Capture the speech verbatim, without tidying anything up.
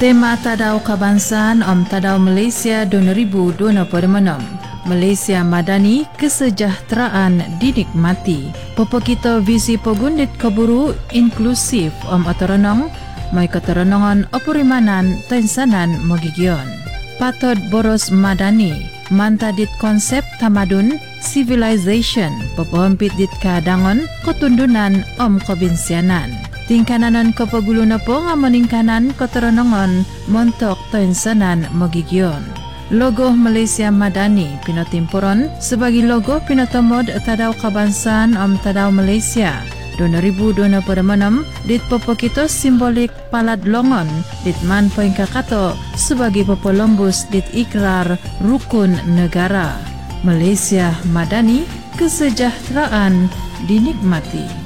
Tema Tadau Kebangsaan Om Tadau Malaysia dua ribu dua puluh enam. Malaysia Madani, kesejahteraan dinikmati. Popo kita visi pogundit keburu inklusif Om Otoronong, mai keterenongan opurimanan tensanan mogigion. Patod boros Madani, mantadit konsep tamadun civilization, popo hampit dit kadangon ketundunan Om Kebinsianan. Tingkananan kopagulu na po nga maningkanan keterenongan montok tensanan mogigion. Logo Malaysia Madani pinotimpuron sebagai logo pinotomod Tadau Kebangsaan Om Tadau Malaysia dua ribu dua puluh enam dit popo kita simbolik palad longon dit man poin kakato sebagai popo lombus dit ikrar rukun negara. Malaysia Madani, kesejahteraan dinikmati.